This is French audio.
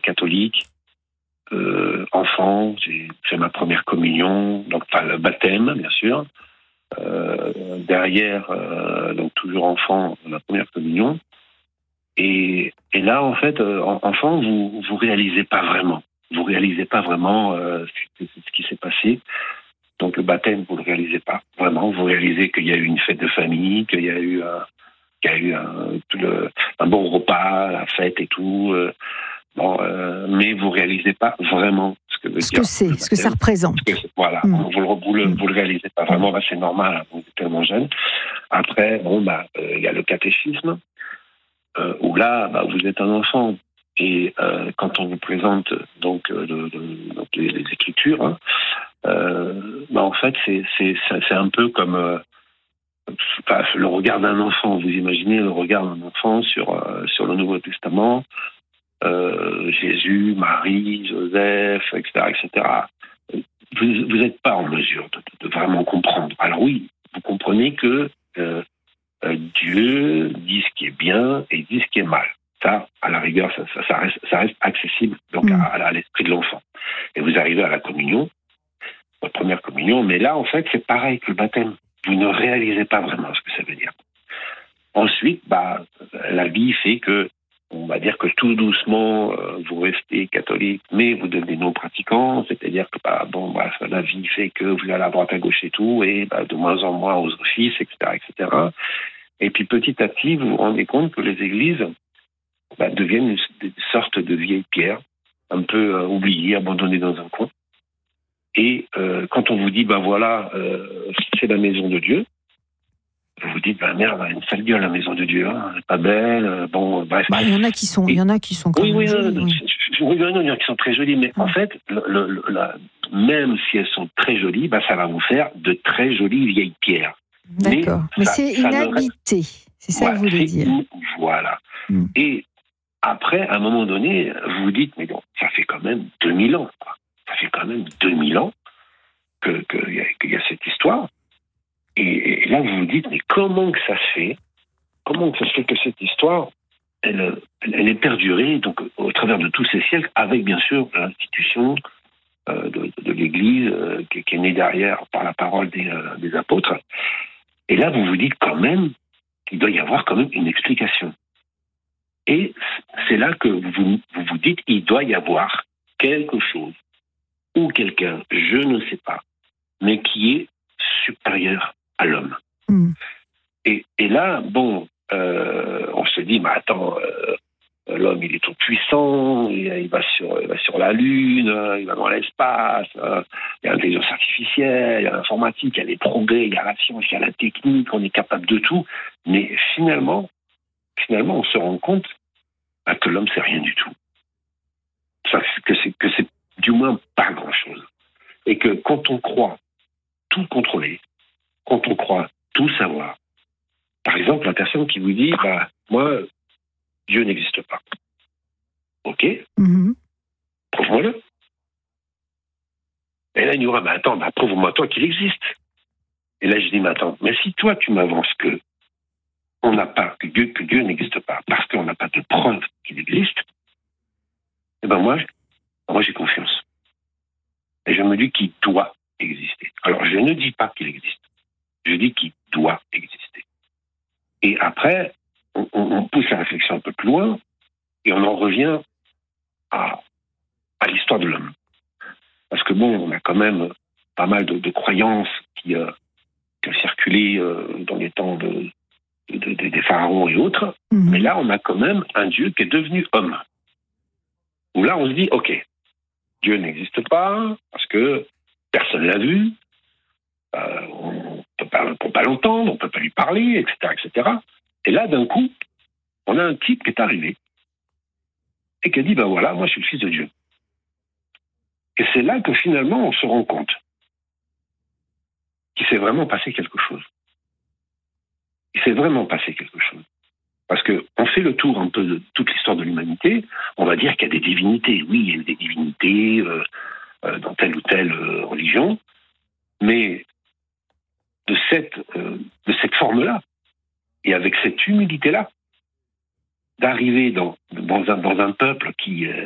catholique. Enfant, j'ai fait ma première communion, donc pas le baptême, bien sûr. Derrière, donc toujours enfant, la première communion. Et là, en fait, enfant, vous réalisez pas vraiment. Vous réalisez pas vraiment ce qui s'est passé. Donc le baptême, vous le réalisez pas vraiment. Vous réalisez qu'il y a eu une fête de famille, qu'il y a eu un bon repas, la fête et tout. Mais vous réalisez pas vraiment ce que veut dire ce que ça représente. Voilà, vous le réalisez pas vraiment. C'est normal, vous êtes tellement jeune. Après, il y a le catéchisme où là, vous êtes un enfant. Et quand on vous présente donc les écritures, en fait, c'est un peu comme le regard d'un enfant. Vous imaginez le regard d'un enfant sur le Nouveau Testament. Jésus, Marie, Joseph, etc. Vous n'êtes pas en mesure de vraiment comprendre. Alors oui, vous comprenez que Dieu dit ce qui est bien et dit ce qui est mal. Ça, à la rigueur, ça reste accessible donc à l'esprit de l'enfant. Et vous arrivez à la communion, votre première communion, mais là, en fait, c'est pareil que le baptême. Vous ne réalisez pas vraiment ce que ça veut dire. Ensuite, la vie fait que on va dire que tout doucement, vous restez catholique, mais vous devenez non-pratiquant, c'est-à-dire que la vie fait que vous allez à droite à gauche et tout, et de moins en moins aux offices, etc. Et puis petit à petit, vous vous rendez compte que les églises deviennent une sorte de vieille pierre, un peu oubliée, abandonnée dans un coin. Et quand on vous dit, c'est la maison de Dieu, vous vous dites, merde, elle a une sale gueule, la maison de Dieu, hein, elle est pas belle, bref. Il y en a qui sont quand même jolies. Il y en a qui sont très jolies, mais en fait, même si elles sont très jolies, ça va vous faire de très jolies vieilles pierres. D'accord, mais c'est inhabité, c'est ça que vous voulez dire. Voilà. Et après, à un moment donné, vous vous dites, mais bon, ça fait quand même 2000 ans, quoi. Ça fait quand même 2000 ans qu'il y a cette histoire. Et là, vous vous dites, mais comment que ça se fait que cette histoire, elle est perdurée donc, au travers de tous ces siècles, avec bien sûr l'institution de l'Église qui est née derrière par la parole des apôtres. Et là, vous vous dites quand même qu'il doit y avoir quand même une explication. Et c'est là que vous vous dites, il doit y avoir quelque chose ou quelqu'un, je ne sais pas, mais qui est supérieur à l'homme. Et là, on se dit, mais attends, l'homme, il est tout puissant, il va sur la Lune, il va dans l'espace, il y a l'intelligence artificielle, il y a l'informatique, il y a les progrès, il y a la science, il y a la technique, on est capable de tout. Mais finalement, on se rend compte que l'homme, c'est rien du tout. Que c'est du moins pas grand-chose. Et que quand on croit tout contrôler, quand on croit tout savoir, par exemple, la personne qui vous dit, moi, Dieu n'existe pas. Ok, prouve-moi-le. Et là, il nous dira, attends, prouve-moi toi qu'il existe. Et là, je dis, attends, mais si toi, tu m'avances que Dieu n'existe pas, parce qu'on n'a pas de preuve qu'il existe, moi, j'ai confiance. Et je me dis qu'il doit exister. Alors, je ne dis pas qu'il existe. Je dis qu'il doit exister. Et après, on pousse la réflexion un peu plus loin et on en revient à l'histoire de l'homme. Parce que on a quand même pas mal de croyances qui ont circulé dans les temps des pharaons et autres. Mais là, on a quand même un Dieu qui est devenu homme. Où là, on se dit, ok, Dieu n'existe pas parce que personne ne l'a vu, on ne peut pas l'entendre, on ne peut pas lui parler, etc. Et là, d'un coup, on a un type qui est arrivé et qui a dit, moi, je suis le fils de Dieu. Et c'est là que finalement, on se rend compte qu'il s'est vraiment passé quelque chose. Il s'est vraiment passé quelque chose. Parce qu'on fait le tour un peu de toute l'histoire de l'humanité, on va dire qu'il y a des divinités. Oui, il y a eu des divinités dans telle ou telle religion, mais de cette forme-là, et avec cette humilité-là, d'arriver dans un peuple qui